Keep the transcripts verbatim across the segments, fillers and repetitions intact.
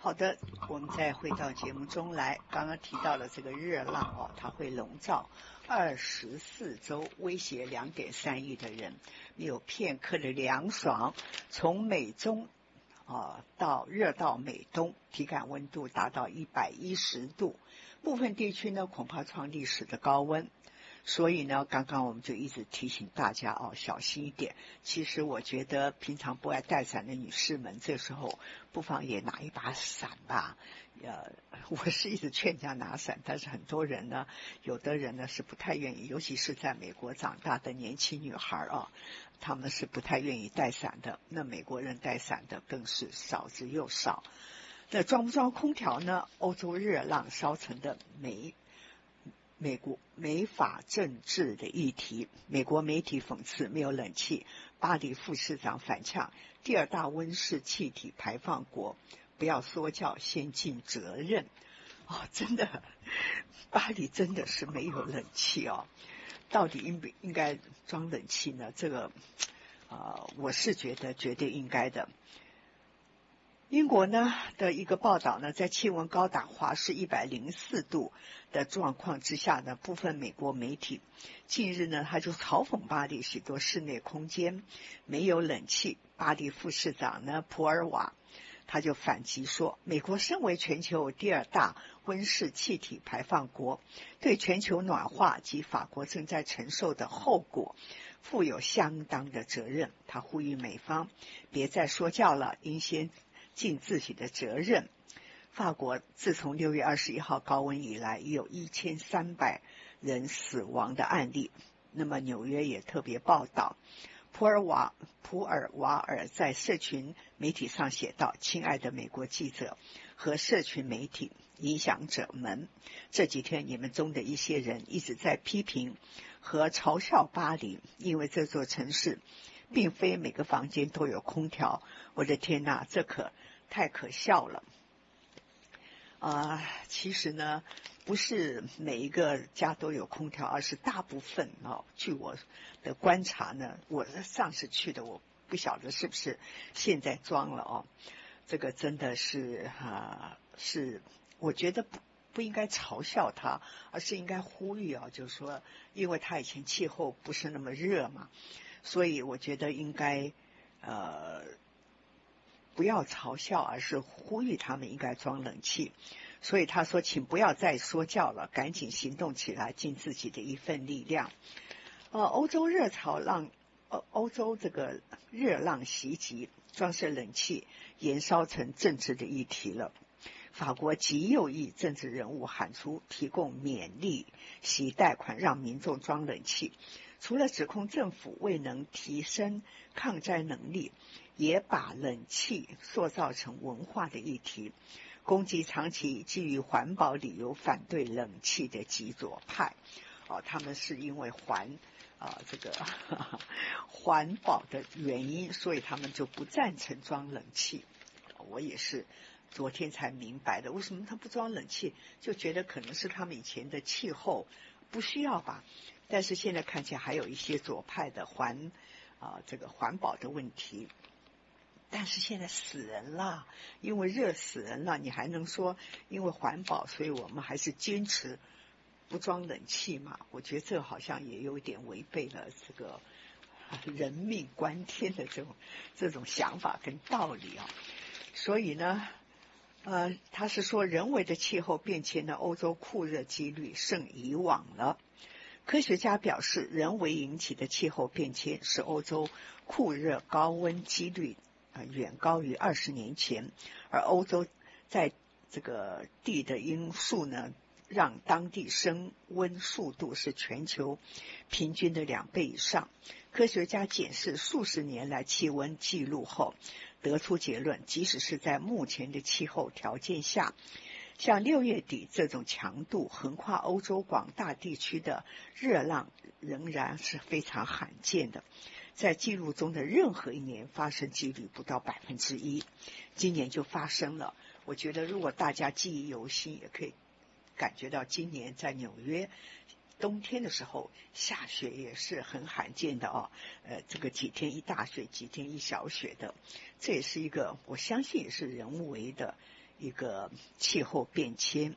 好的，我们再回到节目中来。刚刚提到了这个热浪哦，它会笼罩二十四州，威胁两点三亿的人，没有片刻的凉爽。从美中啊到热到美东，体感温度达到一百一十度，部分地区呢恐怕创历史的高温。所以呢，刚刚我们就一直提醒大家哦，小心一点。其实我觉得平常不爱带伞的女士们，这时候不妨也拿一把伞吧。呃，我是一直劝人家拿伞，但是很多人呢，有的人呢是不太愿意，尤其是在美国长大的年轻女孩啊，她们是不太愿意带伞的。那美国人带伞的更是少之又少。那装不装空调呢？欧洲热浪烧成的煤。美国美法政治的议题，美国媒体讽刺没有冷气，巴黎副市长反呛第二大温室气体排放国，不要说教，先尽责任。哦，真的，巴黎真的是没有冷气哦，到底应不应该装冷气呢？这个，呃，我是觉得绝对应该的。英国呢的一个报道呢，在气温高达华氏一百零四度的状况之下呢，部分美国媒体近日呢，他就嘲讽巴黎许多室内空间没有冷气。巴黎副市长呢普尔瓦他就反击说，美国身为全球第二大温室气体排放国，对全球暖化及法国正在承受的后果负有相当的责任。他呼吁美方别再说教了，应先尽自己的责任。法国自从六月二十一号高温以来，已有一千三百人死亡的案例。那么纽约也特别报道，普尔瓦普尔瓦尔在社群媒体上写道：亲爱的美国记者和社群媒体影响者们，这几天你们中的一些人一直在批评和嘲笑巴黎，因为这座城市并非每个房间都有空调。我的天哪，这可太可笑了。啊、呃，其实呢，不是每一个家都有空调，而是大部分哦。据我的观察呢，我上次去的，我不晓得是不是现在装了哦。这个真的是啊、呃，是我觉得不不应该嘲笑他，而是应该呼吁啊，就是说，因为他以前气候不是那么热嘛，所以我觉得应该呃。不要嘲笑，而是呼吁他们应该装冷气。所以他说，请不要再说教了，赶紧行动起来，尽自己的一份力量。呃，欧洲热潮浪，呃，欧洲这个热浪袭击，装设冷气延烧成政治的议题了。法国极右翼政治人物喊出提供免利息贷款让民众装冷气，除了指控政府未能提升抗灾能力，也把冷气塑造成文化的议题，攻击长期基于环保理由反对冷气的极左派。哦，他们是因为环啊、呃、这个呵呵环保的原因，所以他们就不赞成装冷气。我也是昨天才明白的，为什么他不装冷气，就觉得可能是他们以前的气候不需要吧。但是现在看起来还有一些左派的环啊、呃、这个环保的问题。但是现在死人了，因为热死人了，你还能说因为环保，所以我们还是坚持不装冷气嘛？我觉得这好像也有点违背了这个人命关天的这种这种想法跟道理啊。所以呢，呃，他是说人为的气候变迁的欧洲酷热几率胜以往了。科学家表示，人为引起的气候变迁使欧洲酷热高温几率呃远高于二十年前，而欧洲在这个地的因素呢，让当地升温速度是全球平均的两倍以上。科学家检视数十年来气温记录后，得出结论，即使是在目前的气候条件下，像六月底这种强度横跨欧洲广大地区的热浪仍然是非常罕见的，在记录中的任何一年发生几率不到百分之一，今年就发生了。我觉得如果大家记忆犹新，也可以感觉到今年在纽约冬天的时候下雪也是很罕见的哦，呃，这个几天一大雪，几天一小雪的，这也是一个我相信也是人为的一个气候变迁。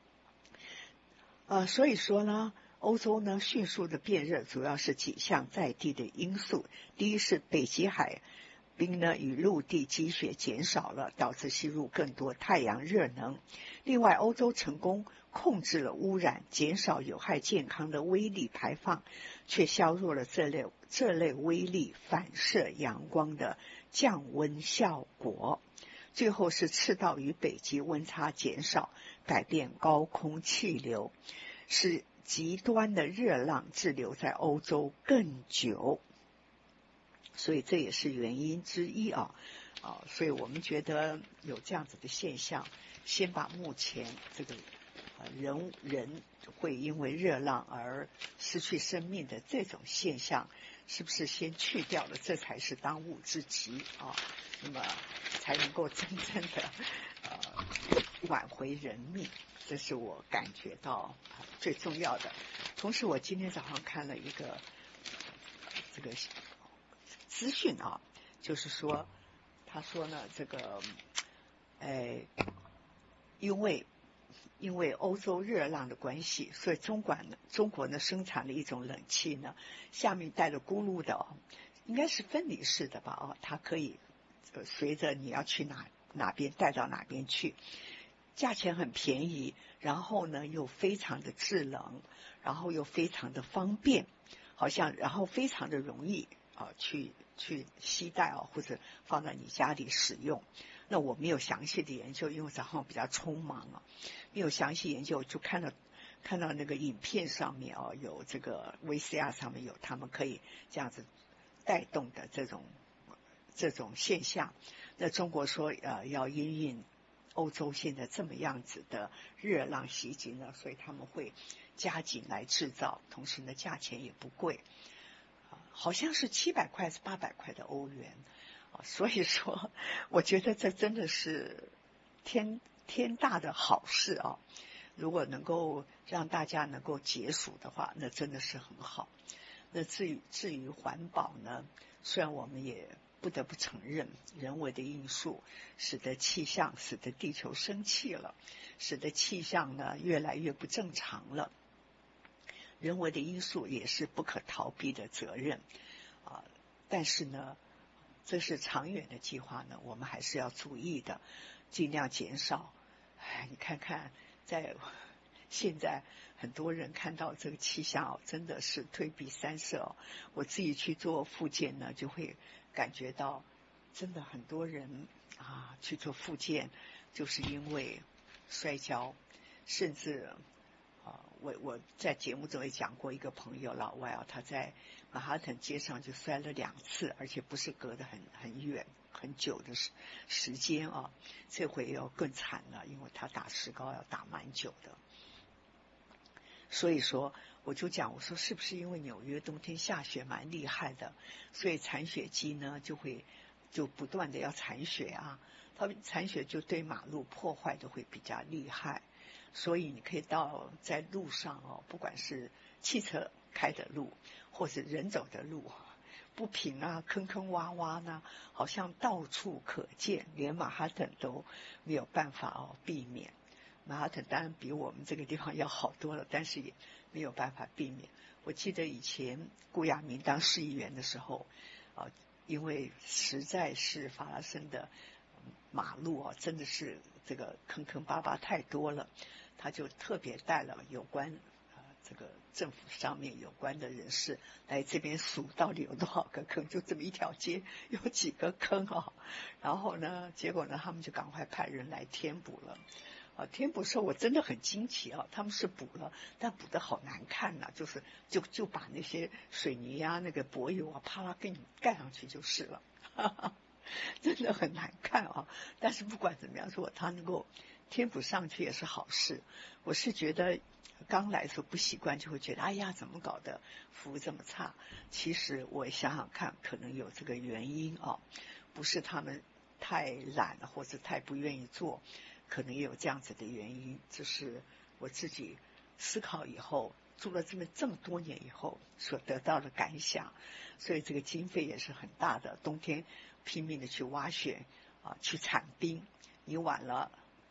呃，所以说呢，欧洲呢迅速的变热，主要是几项在地的因素。第一是北极海冰呢与陆地积雪减少了，导致吸入更多太阳热能。另外，欧洲成功控制了污染，减少有害健康的微粒排放，却削弱了这类这类微粒反射阳光的降温效果。最后是赤道与北极温差减少，改变高空气流，使极端的热浪滞留在欧洲更久。所以这也是原因之一啊，啊，所以我们觉得有这样子的现象，先把目前这个呃人人会因为热浪而失去生命的这种现象，是不是先去掉了？这才是当务之急啊，那么才能够真正的呃挽回人命，这是我感觉到、呃、最重要的。同时，我今天早上看了一个、呃、这个。资讯啊，就是说，他说呢，这个，哎，因为因为欧洲热浪的关系，所以中国呢，中国呢生产了一种冷气呢，下面带了轱辘的、哦，应该是分离式的吧？哦，它可以、呃、随着你要去哪哪边带到哪边去，价钱很便宜，然后呢又非常的制冷，然后又非常的方便，好像然后非常的容易啊、呃、去。去携带啊，或者放在你家里使用。那我没有详细的研究，因为早上比较匆忙啊，没有详细研究，就看到看到那个影片上面啊，有这个 V C R 上面有他们可以这样子带动的这种这种现象。那中国说呃要因应欧洲现在这么样子的热浪袭击呢，所以他们会加紧来制造，同时呢价钱也不贵。好像是七百块是八百块的欧元，所以说我觉得这真的是天天大的好事啊！如果能够让大家能够解暑的话，那真的是很好。那至于至于环保呢，虽然我们也不得不承认，人为的因素使得气象使得地球生气了，使得气象呢越来越不正常了。人为的因素也是不可逃避的责任啊，但是呢，这是长远的计划呢，我们还是要注意的，尽量减少。哎，你看看，在现在很多人看到这个气象哦，真的是退避三舍哦。我自己去做复健呢，就会感觉到，真的很多人啊去做复健，就是因为摔跤，甚至。啊，我我在节目中也讲过一个朋友老外啊，他在曼哈顿街上就摔了两次，而且不是隔得很很远很久的时时间啊，这回要更惨了，因为他打石膏要打蛮久的。所以说我就讲，我说是不是因为纽约冬天下雪蛮厉害的，所以铲雪机呢就会就不断的要铲雪啊，它铲雪就对马路破坏的会比较厉害。所以你可以到在路上哦，不管是汽车开的路或是人走的路，不平啊，坑坑洼洼呢，好像到处可见，连曼哈顿都没有办法哦避免。曼哈顿当然比我们这个地方要好多了，但是也没有办法避免。我记得以前顾亚明当市议员的时候，啊，因为实在是发生的马路啊，真的是这个坑坑巴巴太多了。他就特别带了有关呃这个政府上面有关的人士来这边数到底有多少个坑，就这么一条街有几个坑啊，然后呢，结果呢，他们就赶快派人来填补了。啊，填补时候我真的很惊奇啊，他们是补了，但补得好难看呐、啊，就是就就把那些水泥啊、那个柏油啊，啪啦给你盖上去就是了，哈哈，真的很难看啊。但是不管怎么样说，他能够填补上去也是好事。我是觉得刚来的时候不习惯，就会觉得哎呀怎么搞的服务这么差。其实我想想看，可能有这个原因啊，不是他们太懒了或者太不愿意做，可能也有这样子的原因。这是我自己思考以后做了这么这么多年以后所得到的感想。所以这个经费也是很大的，冬天拼命的去挖雪啊，去铲冰，你晚了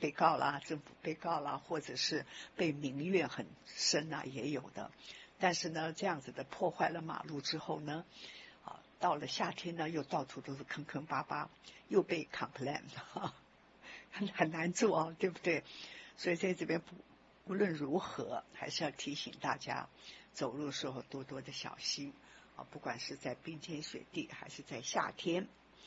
被告啦，政府被告啦，或者是被民怨很深啊，也有的。但是呢，这样子的破坏了马路之后呢，啊，到了夏天呢，又到处都是坑坑巴巴，又被 complain， 很很难做啊，对不对？所以在这边不无论如何，还是要提醒大家，走路的时候多多的小心啊，不管是在冰天雪地，还是在夏天。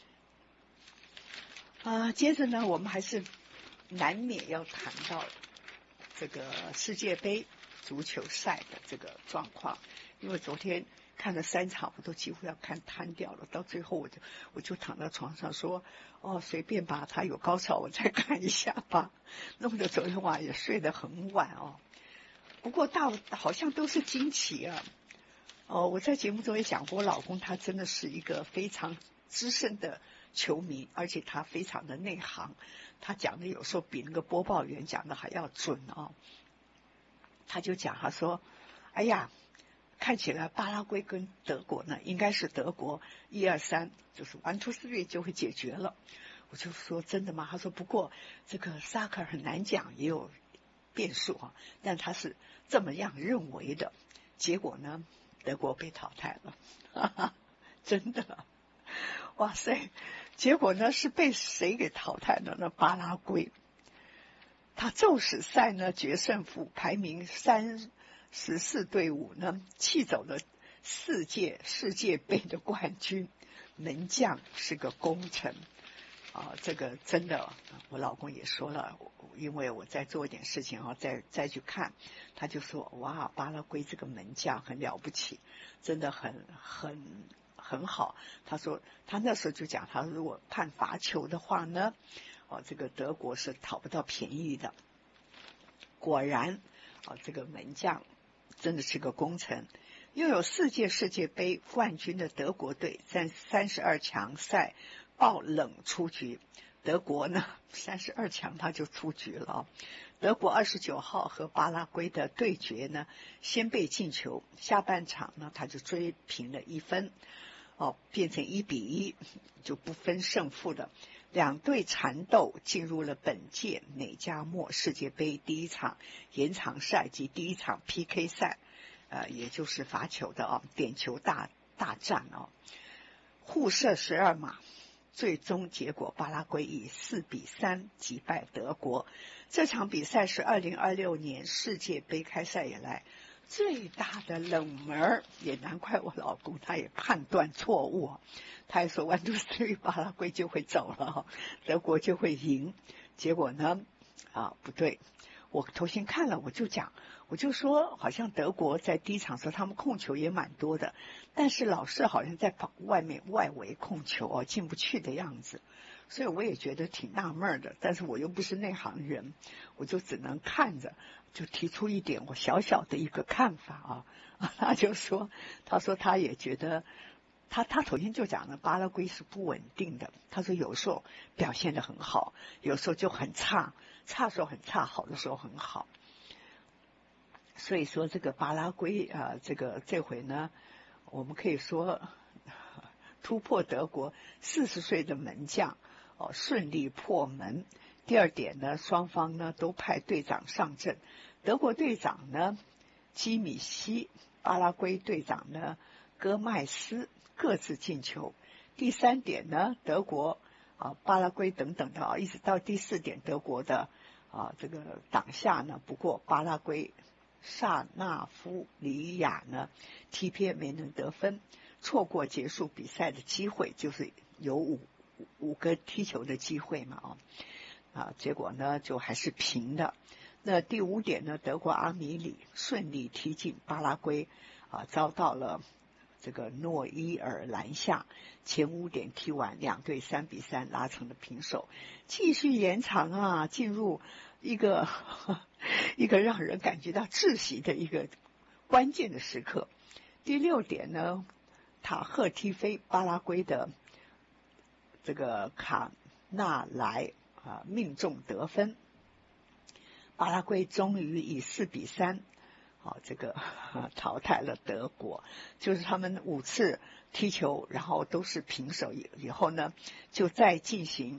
啊，接着呢，我们还是难免要谈到这个世界杯足球赛的这个状况，因为昨天看了三场，我都几乎要看瘫掉了。到最后我就我就躺在床上说，哦，随便吧，他有高潮我再看一下吧，弄得昨天晚上也睡得很晚哦。不过大好像都是惊奇啊。哦，我在节目中也讲过，我老公他真的是一个非常资深的球迷，而且他非常的内行，他讲的有时候比那个播报员讲的还要准哦。他就讲，他说，哎呀，看起来巴拉圭跟德国呢，应该是德国一二三，就是 one two three 就会解决了。我就说真的吗？他说不过这个 soccer 很难讲，也有变数啊，但他是这么样认为的。结果呢，德国被淘汰了，哈哈，真的，哇塞！结果呢是被谁给淘汰了呢？巴拉圭。他宙斯赛呢决胜负排名三十四队伍呢，气走了四届世界杯的冠军，门将是个功臣啊，这个真的，我老公也说了，因为我在做一点事情啊，再再去看，他就说哇，巴拉圭这个门将很了不起，真的很很很好。他说他那时候就讲，他如果判罚球的话呢，哦，这个德国是讨不到便宜的。果然，哦，这个门将真的是个功臣。又有四届世界杯冠军的德国队在三十二强赛爆冷出局。德国呢，三十二强他就出局了。德国二十九号和巴拉圭的对决呢，先被进球，下半场呢他就追平了一分，哦，变成一比一，就不分胜负的。两队缠斗进入了本届美加墨世界杯第一场延长赛及第一场 P K 赛，呃，也就是罚球的哦，点球大大战哦，互射十二码，最终结果巴拉圭以四比三击败德国。这场比赛是二零二六年世界杯开赛以来最大的冷门，也难怪我老公他也判断错误，他也说 one two three 巴拉圭就会走了，德国就会赢。结果呢，啊，不对，我头先看了，我就讲，我就说好像德国在第一场时候他们控球也蛮多的，但是老是好像在外面外围控球哦，进不去的样子。所以我也觉得挺纳闷的，但是我又不是内行人，我就只能看着，就提出一点我小小的一个看法啊。他就说，他说他也觉得，他他头先就讲了，巴拉圭是不稳定的。他说有时候表现得很好，有时候就很差，差的时候很差，好的时候很好。所以说这个巴拉圭啊、呃，这个这回呢，我们可以说突破德国四十岁的门将。哦，顺利破门。第二点呢，双方呢都派队长上阵。德国队长呢基米希，巴拉圭队长呢戈麦斯各自进球。第三点呢，德国啊、巴拉圭等等的啊，一直到第四点，德国的啊这个挡下呢，不过巴拉圭萨纳夫里亚呢踢偏没能得分，错过结束比赛的机会，就是有五。五个踢球的机会嘛，哦，啊，结果呢就还是平的。那第五点呢，德国阿米里顺利踢进巴拉圭，啊，遭到了这个诺伊尔拦下。前五点踢完，两队三比三拉成了平手，继续延长啊，进入一个一个让人感觉到窒息的一个关键的时刻。第六点呢，塔赫踢飞巴拉圭的这个卡纳莱啊，命中得分，巴拉圭终于以四比三，好，这个淘汰了德国。就是他们五次踢球，然后都是平手以以后呢，就再进行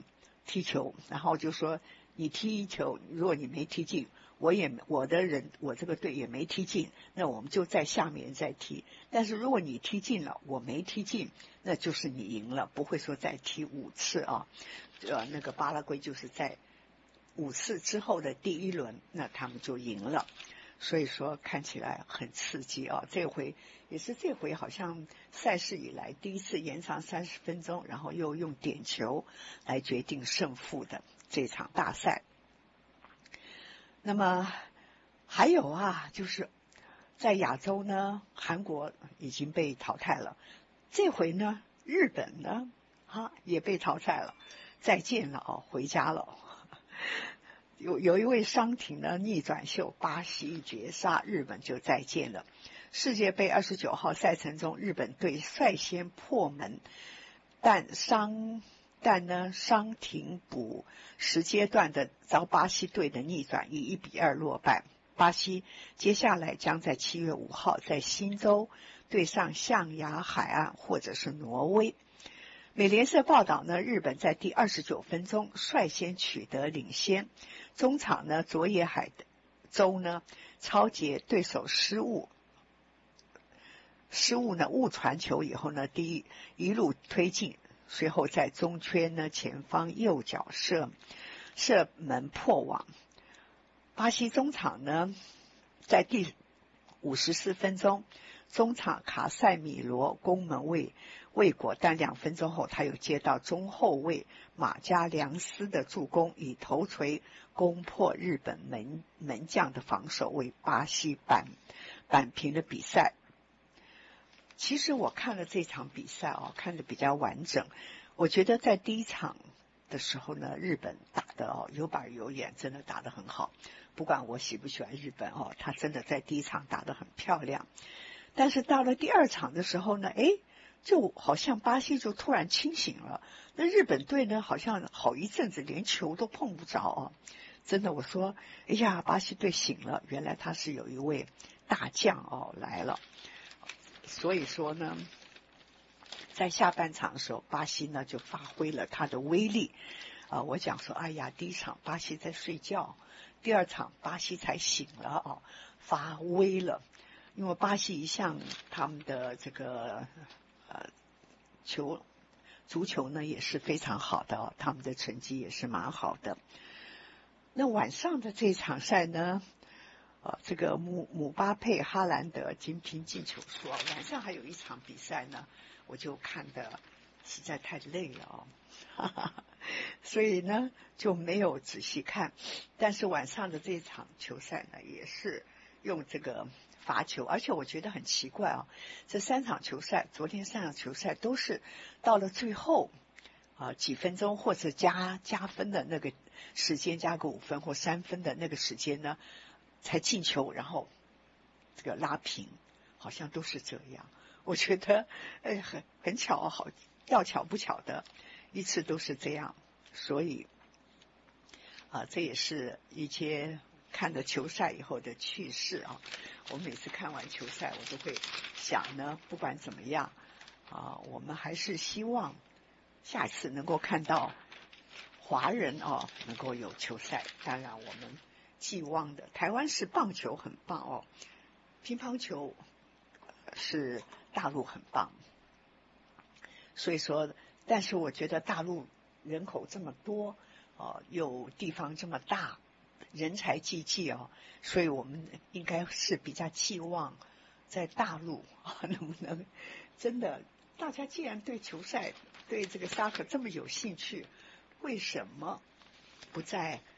踢球，然后就说你踢一球，如果你没踢进，我也我的人我这个队也没踢进，那我们就在下面再踢。但是如果你踢进了，我没踢进，那就是你赢了，不会说再踢五次啊。呃，那个巴拉圭就是在五次之后的第一轮，那他们就赢了。所以说看起来很刺激啊！这回也是这回好像赛事以来第一次延长三十分钟，然后又用点球来决定胜负的这场大赛。那么还有啊，就是在亚洲呢，韩国已经被淘汰了，这回呢，日本呢啊也被淘汰了，再见了哦，回家了。有有一位伤停呢逆转秀，巴西绝杀日本就再见了。世界杯二十九号赛程中，日本队率先破门，但伤但呢伤停补时阶段的遭巴西队的逆转，以一比二落败。巴西接下来将在七月五号在新州对上象牙海岸或者是挪威。美联社报道呢，日本在第二十九分钟率先取得领先，中场呢佐野海洲呢抄截对手失误，失误呢误传球以后呢，第一一路推进，随后在中圈呢前方右脚射射门破网。巴西中场呢在第五十四分钟，中场卡塞米罗攻门未未果，但两分钟后他又接到中后卫马加良斯的助攻，以头锤攻破日本门门将的防守，为巴西扳扳平了比赛。其实我看了这场比赛哦，看得比较完整。我觉得在第一场的时候呢，日本打的哦有板有眼，真的打得很好。不管我喜不喜欢日本哦，他真的在第一场打得很漂亮。但是到了第二场的时候呢，诶，就好像巴西就突然清醒了，那日本队呢好像好一阵子连球都碰不着哦。真的，我说哎呀，巴西队醒了，原来他是有一位大将哦来了。所以说呢，在下半场的时候，巴西呢就发挥了他的威力啊、呃！我讲说，哎呀，第一场巴西在睡觉，第二场巴西才醒了哦，发威了。因为巴西一向他们的这个呃球足球呢也是非常好的哦，他们的成绩也是蛮好的。那晚上的这场赛呢，呃，这个姆姆巴佩、哈兰德金拼进球数啊，晚上还有一场比赛呢，我就看得实在太累了哦，哈哈，所以呢就没有仔细看。但是晚上的这场球赛呢，也是用这个罚球，而且我觉得很奇怪啊，这三场球赛，昨天三场球赛都是到了最后啊几分钟或者加加分的那个时间，加个五分或三分的那个时间呢，才进球，然后这个拉平，好像都是这样。我觉得哎很很巧，好要巧不巧的，一次都是这样。所以啊，这也是一些看了球赛以后的趣事啊。我每次看完球赛，我都会想呢，不管怎么样啊，我们还是希望下次能够看到华人哦能够有球赛。当然我们寄望的台湾是棒球很棒哦，乒乓球是大陆很棒。所以说，但是我觉得大陆人口这么多哦，有地方这么大，人才济济哦，所以我们应该是比较寄望在大陆啊，能不能真的大家既然对球赛对这个 soccer 这么有兴趣，为什么不在